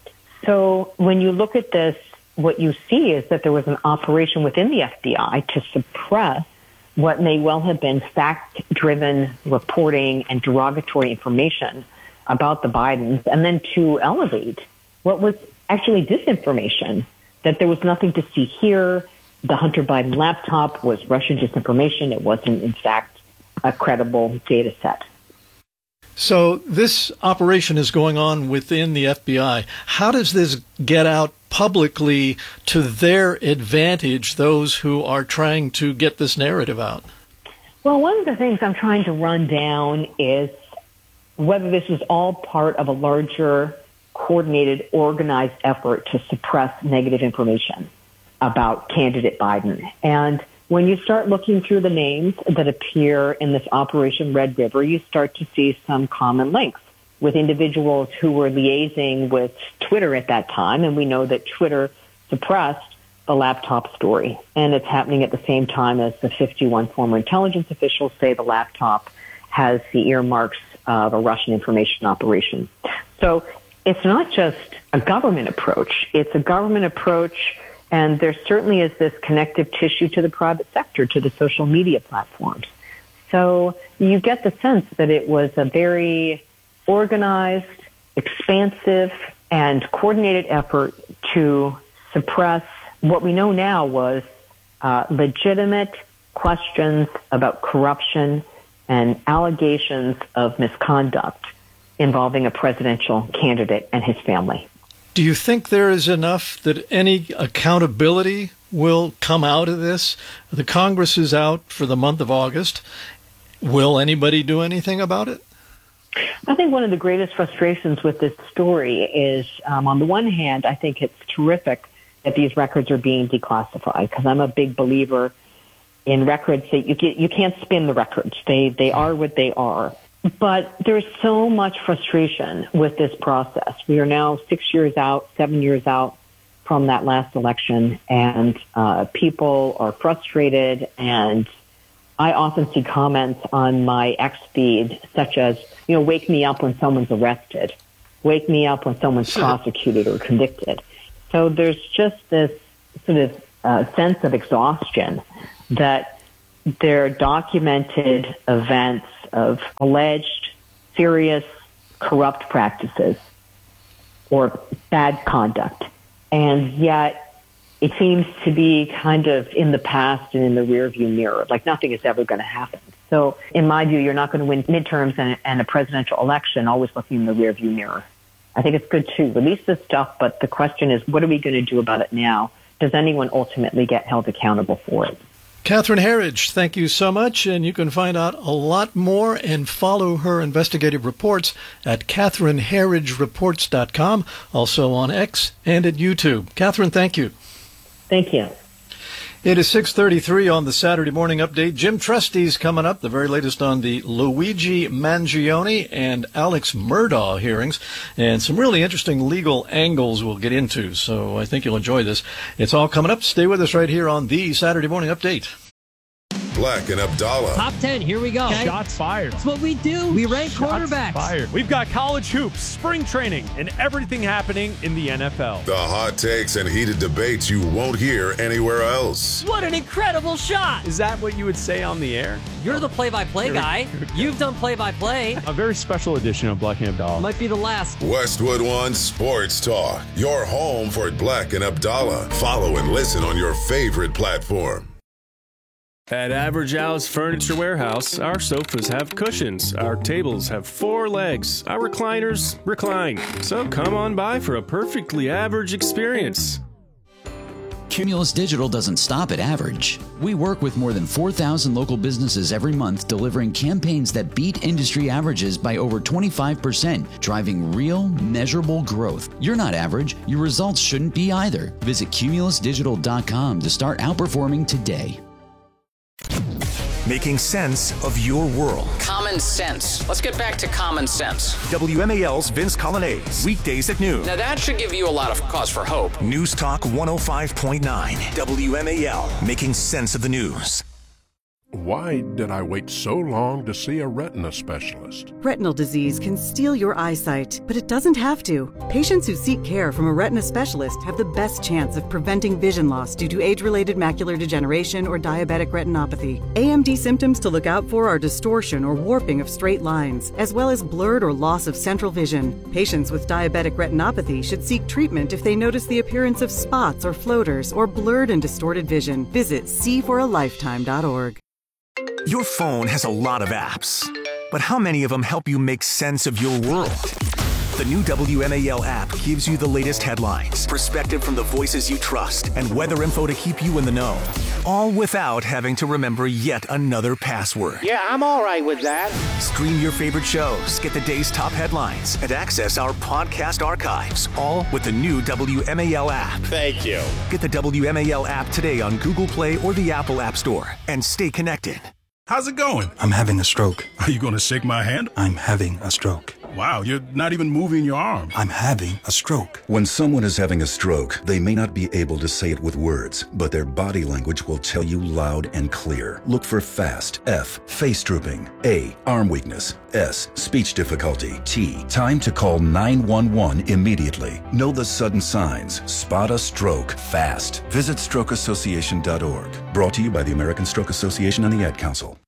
So when you look at this, what you see is that there was an operation within the FBI to suppress what may well have been fact-driven reporting and derogatory information about the Bidens, and then to elevate what was actually disinformation, that there was nothing to see here. The Hunter Biden laptop was Russian disinformation. It wasn't, in fact, a credible data set. So this operation is going on within the FBI. How does this get out publicly to their advantage, those who are trying to get this narrative out? Well, one of the things I'm trying to run down is whether this was all part of a larger, coordinated, organized effort to suppress negative information about candidate Biden. And when you start looking through the names that appear in this Operation Red River, you start to see some common links with individuals who were liaising with Twitter at that time. And we know that Twitter suppressed the laptop story. And it's happening at the same time as the 51 former intelligence officials say the laptop has the earmarks of a Russian information operation. So it's not just a government approach. It's a government approach. And there certainly is this connective tissue to the private sector, to the social media platforms. So you get the sense that it was a very organized, expansive, and coordinated effort to suppress what we know now was legitimate questions about corruption and allegations of misconduct involving a presidential candidate and his family. Do you think there is enough that any accountability will come out of this? The Congress is out for the month of August. Will anybody do anything about it? I think one of the greatest frustrations with this story is, on the one hand, I think it's terrific that these records are being declassified, because I'm a big believer in records that you can't spin the records. They are what they are. But there's so much frustration with this process. We are now 6 years out, 7 years out from that last election, and people are frustrated, and I often see comments on my X feed such as, wake me up when someone's arrested, wake me up when someone's prosecuted or convicted. So there's just this sort of sense of exhaustion that they're documented events of alleged serious corrupt practices or bad conduct. And yet it seems to be kind of in the past and in the rearview mirror, like nothing is ever going to happen. So in my view, you're not going to win midterms and a presidential election always looking in the rearview mirror. I think it's good to release this stuff, but the question is, what are we going to do about it now? Does anyone ultimately get held accountable for it? Catherine Herridge, thank you so much. And you can find out a lot more and follow her investigative reports at CatherineHerridgeReports.com, also on X and at YouTube. Catherine, thank you. Thank you. It is 6:33 on the Saturday Morning Update. Jim Trustee's coming up, the very latest on the Luigi Mangione and Alex Murdaugh hearings, and some really interesting legal angles we'll get into, so I think you'll enjoy this. It's all coming up. Stay with us right here on the Saturday Morning Update. Black and Abdallah. Top 10, here we go. Okay. Shots fired. That's what we do. We rank quarterbacks. Fired. We've got college hoops, spring training, and everything happening in the NFL. The hot takes and heated debates you won't hear anywhere else. What an incredible shot. Is that what you would say on the air? You're the play-by-play guy. You've done play-by-play. A very special edition of Black and Abdallah. Might be the last. Westwood One Sports Talk. Your home for Black and Abdallah. Follow and listen on your favorite platform. At Average Al's Furniture Warehouse, our sofas have cushions, our tables have 4 legs, our recliners recline. So come on by for a perfectly average experience. Cumulus Digital doesn't stop at average. We work with more than 4,000 local businesses every month, delivering campaigns that beat industry averages by over 25%, driving real, measurable growth. You're not average. Your results shouldn't be either. Visit cumulusdigital.com to start outperforming today. Making sense of your world. Common sense. Let's get back to common sense. WMAL's Vince Colonnese, weekdays at noon. Now that should give you a lot of cause for hope. News Talk 105.9. WMAL, making sense of the news. Why did I wait so long to see a retina specialist? Retinal disease can steal your eyesight, but it doesn't have to. Patients who seek care from a retina specialist have the best chance of preventing vision loss due to age-related macular degeneration or diabetic retinopathy. AMD symptoms to look out for are distortion or warping of straight lines, as well as blurred or loss of central vision. Patients with diabetic retinopathy should seek treatment if they notice the appearance of spots or floaters or blurred and distorted vision. Visit seeforalifetime.org. Your phone has a lot of apps, but how many of them help you make sense of your world? The new WMAL app gives you the latest headlines, perspective from the voices you trust, and weather info to keep you in the know. All without having to remember yet another password. Yeah, I'm all right with that. Stream your favorite shows, get the day's top headlines, and access our podcast archives, all with the new WMAL app. Thank you. Get the WMAL app today on Google Play or the Apple App Store, and stay connected. How's it going? I'm having a stroke. Are you going to shake my hand? I'm having a stroke. Wow, you're not even moving your arm. I'm having a stroke. When someone is having a stroke, they may not be able to say it with words, but their body language will tell you loud and clear. Look for FAST. F, face drooping. A, arm weakness. S, speech difficulty. T, time to call 911 immediately. Know the sudden signs. Spot a stroke fast. Visit strokeassociation.org. Brought to you by the American Stroke Association and the Ad Council.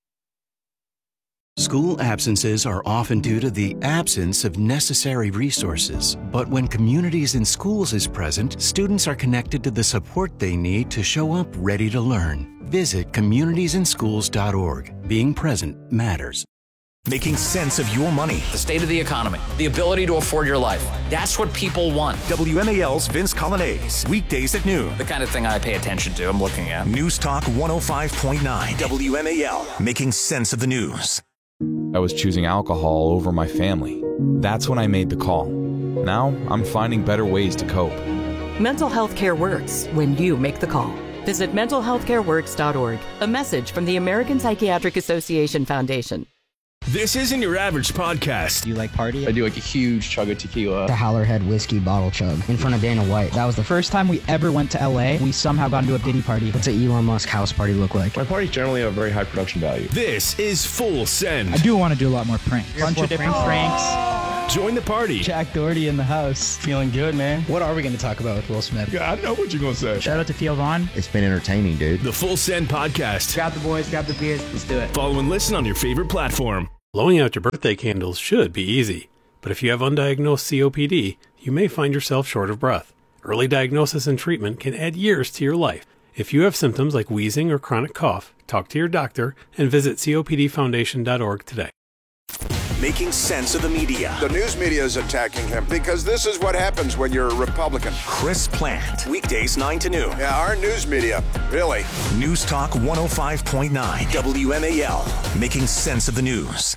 School absences are often due to the absence of necessary resources. But when Communities in Schools is present, students are connected to the support they need to show up ready to learn. Visit communitiesInschools.org. Being present matters. Making sense of your money. The state of the economy. The ability to afford your life. That's what people want. WMAL's Vince Colonnese, weekdays at noon. The kind of thing I pay attention to, I'm looking at. News Talk 105.9. WMAL, making sense of the news. I was choosing alcohol over my family. That's when I made the call. Now I'm finding better ways to cope. Mental health care works when you make the call. Visit mentalhealthcareworks.org. A message from the American Psychiatric Association Foundation. This isn't your average podcast. Do you like party? I do like a huge chug of tequila. The Howlerhead whiskey bottle chug in front of Dana White. That was the first time we ever went to LA. We somehow got into a Diddy party. What's an Elon Musk house party look like? My parties generally have very high production value. This is Full Send. I do want to do a lot more pranks. Bunch of different pranks. Join the party. Jack Doherty in the house. Feeling good, man. What are we going to talk about with Will Smith? Yeah, I know what you're going to say. Shout out to Theo Vaughn. It's been entertaining, dude. The Full Send podcast. Grab the boys, grab the beers. Let's do it. Follow and listen on your favorite platform. Blowing out your birthday candles should be easy, but if you have undiagnosed COPD, you may find yourself short of breath. Early diagnosis and treatment can add years to your life. If you have symptoms like wheezing or chronic cough, talk to your doctor and visit copdfoundation.org today. Making sense of the media. The news media is attacking him because this is what happens when you're a Republican. Chris Plant, weekdays 9 to noon. Yeah, our news media, really. News Talk 105.9 WMAL, making sense of the news.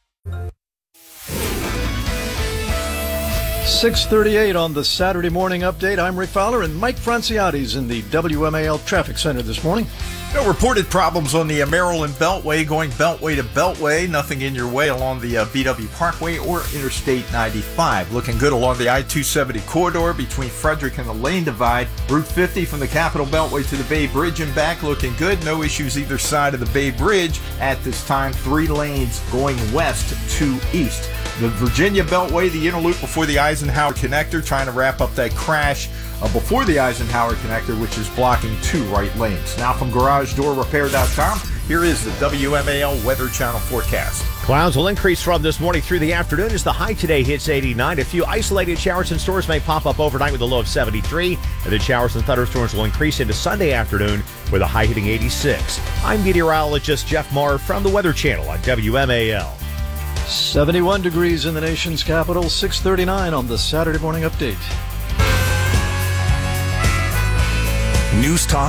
6:38 on the Saturday morning update. I'm Rick Fowler, and Mike Franciotti's in the WMAL Traffic Center this morning. No reported problems on the Maryland Beltway, going Beltway to Beltway. Nothing in your way along the BW Parkway or Interstate 95. Looking good along the I-270 corridor between Frederick and the Lane Divide. Route 50 from the Capitol Beltway to the Bay Bridge and back. Looking good. No issues either side of the Bay Bridge at this time. 3 lanes going west to east. The Virginia Beltway, the inner loop before the Eisenhower Connector, trying to wrap up that crash before the Eisenhower Connector, which is blocking 2 right lanes. Now from GarageDoorRepair.com, here is the WMAL Weather Channel forecast. Clouds will increase from this morning through the afternoon as the high today hits 89. A few isolated showers and storms may pop up overnight with a low of 73. And then showers and thunderstorms will increase into Sunday afternoon with a high hitting 86. I'm meteorologist Jeff Maher from the Weather Channel on WMAL. 71 degrees in the nation's capital, 6:39 on the Saturday morning update. News Talk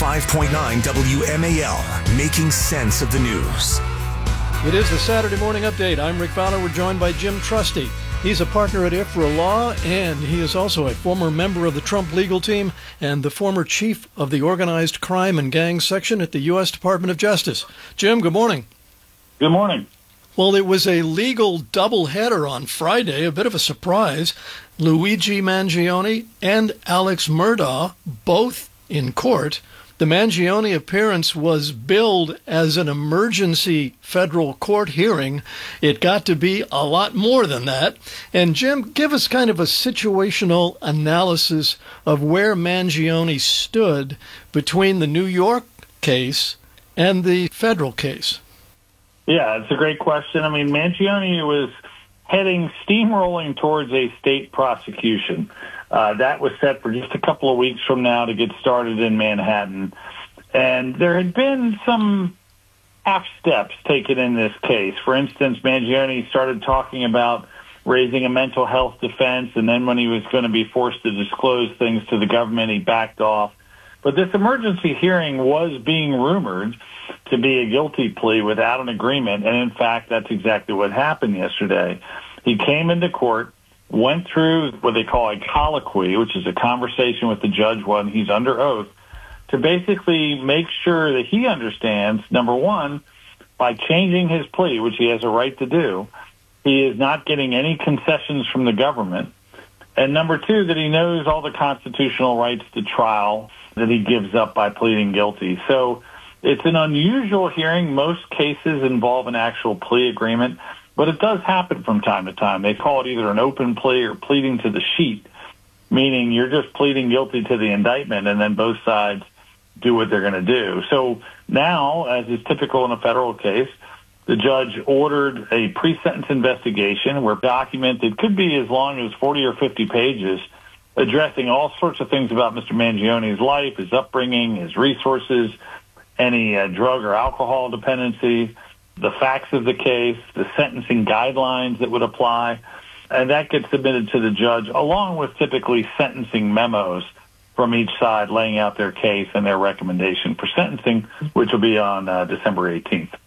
105.9 WMAL, making sense of the news. It is the Saturday morning update. I'm Rick Fowler. We're joined by Jim Trusty. He's a partner at IFRA Law, and he is also a former member of the Trump legal team and the former chief of the Organized Crime and Gang Section at the U.S. Department of Justice. Jim, good morning. Good morning. Well, it was a legal doubleheader on Friday, a bit of a surprise. Luigi Mangione and Alex Murdaugh, both in court. The Mangione appearance was billed as an emergency federal court hearing. It got to be a lot more than that. And Jim, give us kind of a situational analysis of where Mangione stood between the New York case and the federal case. Yeah, it's a great question. I mean, Mangione was heading steamrolling towards a state prosecution. That was set for just a couple of weeks from now to get started in Manhattan. And there had been some half steps taken in this case. For instance, Mangione started talking about raising a mental health defense, and then when he was going to be forced to disclose things to the government, he backed off. But this emergency hearing was being rumored to be a guilty plea without an agreement, and in fact, that's exactly what happened yesterday. He came into court, went through what they call a colloquy, which is a conversation with the judge when he's under oath, to basically make sure that he understands, number one, by changing his plea, which he has a right to do, he is not getting any concessions from the government, and number two, that he knows all the constitutional rights to trial that he gives up by pleading guilty. So it's an unusual hearing. Most cases involve an actual plea agreement, but it does happen from time to time. They call it either an open plea or pleading to the sheet, meaning you're just pleading guilty to the indictment and then both sides do what they're going to do. So now, as is typical in a federal case, the judge ordered a pre-sentence investigation where document that could be as long as 40 or 50 pages addressing all sorts of things about Mr. Mangione's life, his upbringing, his resources, any drug or alcohol dependency, the facts of the case, the sentencing guidelines that would apply. And that gets submitted to the judge along with typically sentencing memos from each side laying out their case and their recommendation for sentencing, which will be on December 18th.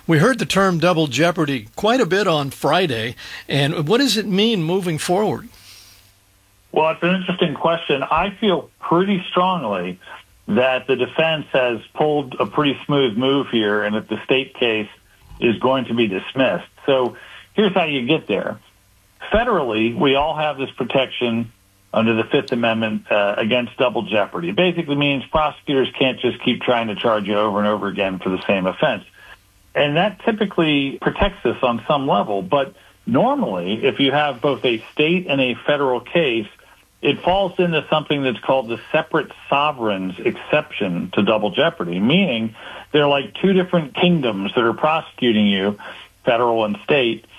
We heard the term double jeopardy quite a bit on Friday, and what does it mean moving forward? Well, it's an interesting question. I feel pretty strongly that the defense has pulled a pretty smooth move here and that the state case is going to be dismissed. So here's how you get there. Federally, we all have this protection under the Fifth Amendment against double jeopardy. It basically means prosecutors can't just keep trying to charge you over and over again for the same offense. And that typically protects us on some level. But normally, if you have both a state and a federal case, it falls into something that's called the separate sovereigns exception to double jeopardy, meaning they're like two different kingdoms that are prosecuting you, federal and state,